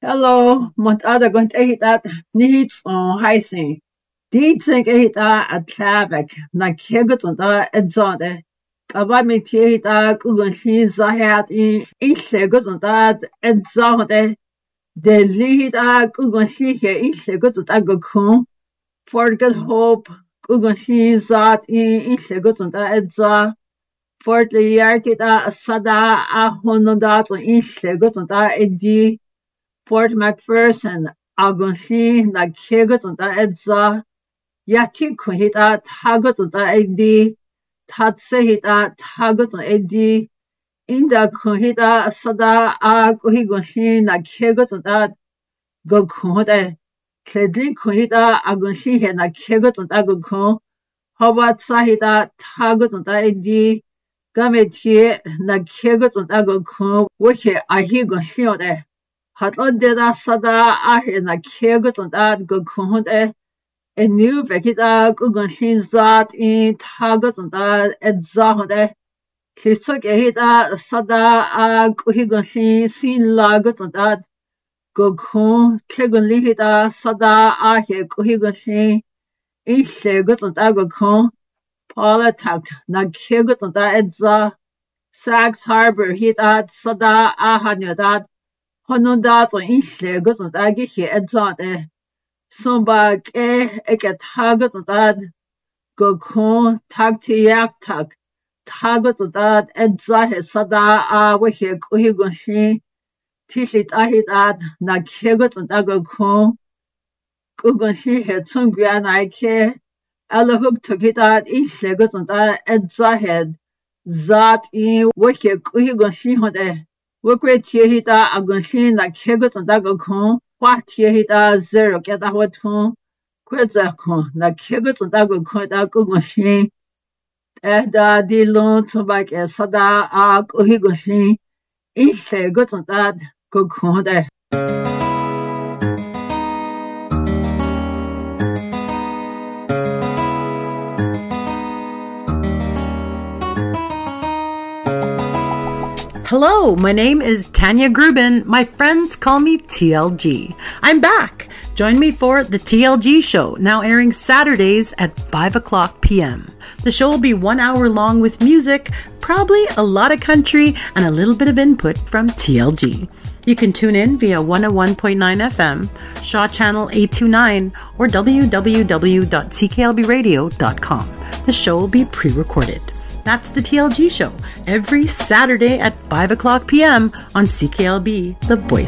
Hello, mont ada going to eat that needs on hicing. Did think eat at Clavic, na kegut on that edzade. About me tea that Ugan she's a hat in each goes on that edzade. The lead a Ugan she here each goes on that go coon. Forget hope Ugan she's that in each goes on that edza. For the yarted a sada a honondat on each goes on that eddy. Fort McPherson, Algonquin, na kegut on that edza. Yati kuhita tagut on that eddy. Tatsehita tagut on eddy. Inda kuhita sada a kuhigonshi na kegut on that go kuhode. Kledri kuhita agonshi he na kegut on that go kuh. Hobat sahita tagut on that eddy. Gametie na kegut on that go kuh. Wiki ahigonshi ode. Hatlodeda sada ahe na kegut on that go kuhode. A new bekita gugonshi zat in tagut on that edzahode. Kisuk ehita sada a guhigonshi sin lagut on that go kuh. Kegun lihita sada ahe guhigonshi. Ishe gut on that go kuh. Politak na kegut on that edza. Sachs Harbor hita sada ahanyo that. Honondat on ishe gut on that gihe edzade. Somba ke eke tagut on that go kuh. Takti yak tak. Tagut on that edzahe sada a wehe kuhigonshi. Tishit ahit na kegut on that go kuh. Kugonshi he tsungya na ke. Alahuk tokitat ishe gut on that edzahe. Zat in wehe kuhigonshi hode. Wekwe tiehita agonshi na kegut on that go kuh. What tiehita zero get a hotun. Kwezakun na kegut on that go kuh da kugonshi. Ehda di lon tobak e sada a kuhigonshi. Ishe gut on that go kuh de. Hello, my name is Tanya Grubin. My friends call me TLG. I'm back. Join me for The TLG Show, now airing Saturdays at 5 o'clock p.m. The show will be 1 hour long with music, probably a lot of country, and a little bit of input from TLG. You can tune in via 101.9 FM, Shaw Channel 829, or www.cklbradio.com. The show will be pre-recorded. That's The TLG Show, every Saturday at 5 o'clock p.m. on CKLB, the voice